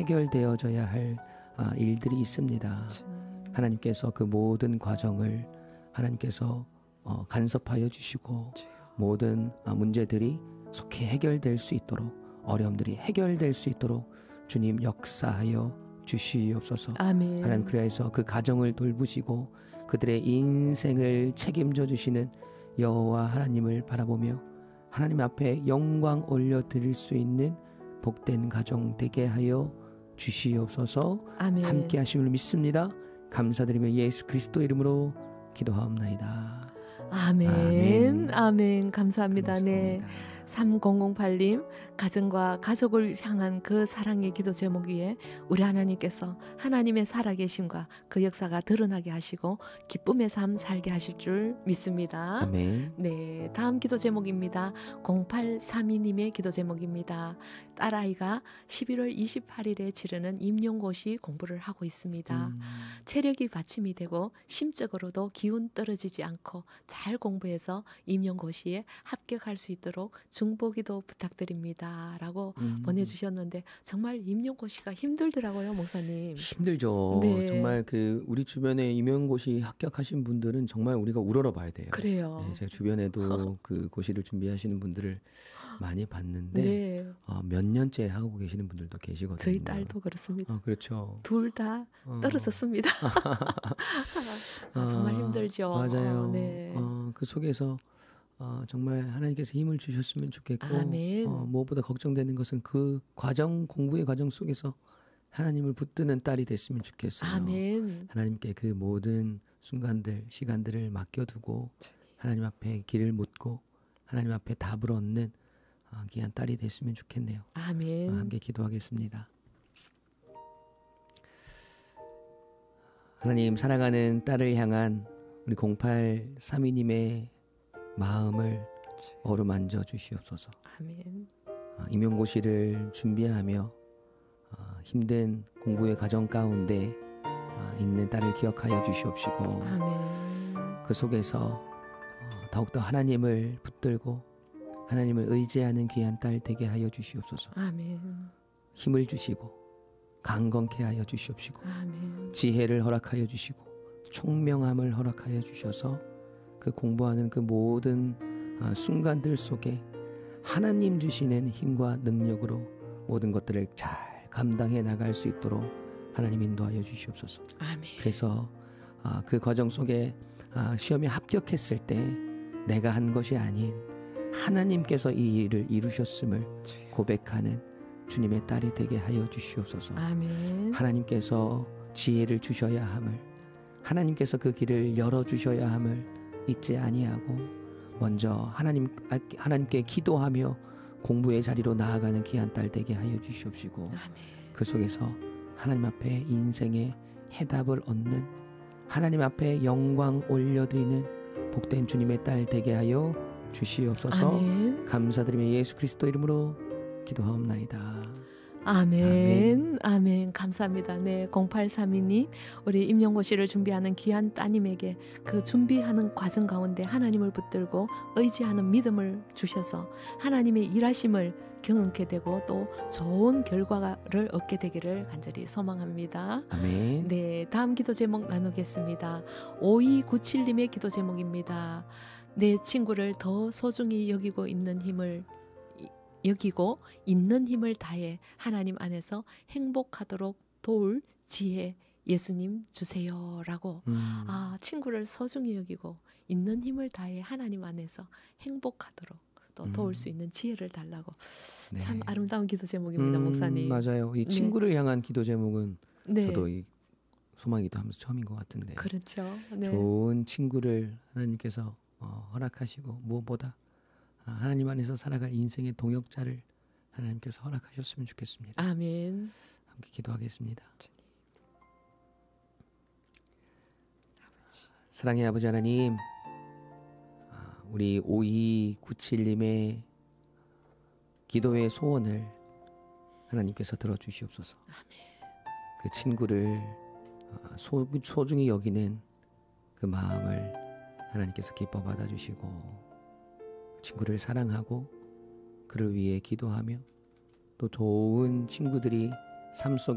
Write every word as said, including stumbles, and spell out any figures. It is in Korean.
해결되어져야 할 아, 일들이 있습니다. 하나님께서 그 모든 과정을 하나님께서 어, 간섭하여 주시고 모든 아, 문제들이 속히 해결될 수 있도록 어려움들이 해결될 수 있도록 주님 역사하여 주시옵소서. 아멘. 하나님 그리하여서 그 가정을 돌보시고 그들의 인생을 책임져 주시는 여호와 하나님을 바라보며 하나님 앞에 영광 올려드릴 수 있는 복된 가정 되게 하여 주시옵소서. 아멘. 함께 하심을 믿습니다. 감사드리며 예수 그리스도 이름으로 기도하옵나이다. 아멘. 아멘. 아멘. 감사합니다. 감사합니다. 네. 삼공공팔 님 가정과 가족을 향한 그 사랑의 기도 제목 위에 우리 하나님께서 하나님의 살아계심과 그 역사가 드러나게 하시고 기쁨의 삶 살게 하실 줄 믿습니다. 아멘. 네, 다음 기도 제목입니다. 공팔삼이 님의 기도 제목입니다. 딸아이가 십일월 이십팔일에 치르는 임용고시 공부를 하고 있습니다. 음. 체력이 받침이 되고 심적으로도 기운 떨어지지 않고 잘 공부해서 임용고시에 합격할 수 있도록 중보기도 부탁드립니다. 라고 음. 보내주셨는데 정말 임용고시가 힘들더라고요, 목사님. 힘들죠. 네. 정말 그 우리 주변에 임용고시 합격하신 분들은 정말 우리가 우러러 봐야 돼요. 그래요. 네, 제 주변에도 그 고시를 준비하시는 분들을 많이 봤는데 네. 어, 몇 년째 하고 계시는 분들도 계시거든요. 저희 딸도 그렇습니다. 어, 그렇죠. 둘 다 어. 떨어졌습니다. 아, 정말 힘들죠. 맞아요. 어, 네. 어, 그 속에서 어, 정말 하나님께서 힘을 주셨으면 좋겠고 아멘. 어, 무엇보다 걱정되는 것은 그 과정 공부의 과정 속에서 하나님을 붙드는 딸이 됐으면 좋겠어요. 아멘. 하나님께 그 모든 순간들 시간들을 맡겨두고 하나님 앞에 길을 묻고 하나님 앞에 답을 얻는 어, 귀한 딸이 됐으면 좋겠네요. 아멘. 어, 함께 기도하겠습니다. 하나님 사랑하는 딸을 향한 우리 공팔삼이 님의 마음을 어루만져 주시옵소서. 아멘. 아, 임용고시를 준비하며 아, 힘든 공부의 과정 가운데 아, 있는 딸을 기억하여 주시옵시고 아멘. 그 속에서 어, 더욱더 하나님을 붙들고 하나님을 의지하는 귀한 딸 되게 하여 주시옵소서. 아멘. 힘을 주시고 강건케 하여 주시옵시고 아멘. 지혜를 허락하여 주시고 총명함을 허락하여 주셔서 그 공부하는 그 모든 아, 순간들 속에 하나님 주시는 힘과 능력으로 모든 것들을 잘 감당해 나갈 수 있도록 하나님 인도하여 주시옵소서. 아멘. 그래서 아, 그 과정 속에 아, 시험에 합격했을 때 내가 한 것이 아닌 하나님께서 이 일을 이루셨음을 고백하는 주님의 딸이 되게 하여 주시옵소서. 아멘. 하나님께서 지혜를 주셔야 함을 하나님께서 그 길을 열어주셔야 함을 잊지 아니하고 먼저 하나님, 하나님께 기도하며 공부의 자리로 나아가는 귀한 딸 되게 하여 주시옵시고 아멘. 그 속에서 하나님 앞에 인생의 해답을 얻는 하나님 앞에 영광 올려드리는 복된 주님의 딸 되게 하여 주시옵소서. 아멘. 감사드리며 예수 그리스도 이름으로 기도하옵나이다. 아멘. 아멘. 아멘. 감사합니다. 네, 공팔삼이 님 우리 임용고시를 준비하는 귀한 따님에게 그 준비하는 과정 가운데 하나님을 붙들고 의지하는 믿음을 주셔서 하나님의 일하심을 경험케 되고 또 좋은 결과를 얻게 되기를 간절히 소망합니다. 아멘. 네, 다음 기도 제목 나누겠습니다. 오이구칠 님의 기도 제목입니다. 내 친구를 더 소중히 여기고 있는 힘을 여기고 있는 힘을 다해 하나님 안에서 행복하도록 도울 지혜 예수님 주세요라고. 음. 아, 친구를 소중히 여기고 있는 힘을 다해 하나님 안에서 행복하도록 또 도울 음. 수 있는 지혜를 달라고. 네. 참 아름다운 기도 제목입니다. 음, 목사님. 맞아요. 이 친구를 네. 향한 기도 제목은 네. 저도 이 소망기도 하면서 처음인 것 같은데 그렇죠. 네. 좋은 친구를 하나님께서 어, 허락하시고 무엇보다 하나님 안에서 살아갈 인생의 동역자를 하나님께서 허락하셨으면 좋겠습니다. 아멘. 함께 기도하겠습니다. 사랑의 아버지 하나님, 우리 오이구칠 님의 기도의 소원을 하나님께서 들어주시옵소서. 아멘. 그 친구를 소, 소중히 여기는 그 마음을 하나님께서 기뻐 받아주시고 친구를 사랑하고 그를 위해 기도하며 또 좋은 친구들이 삶 속에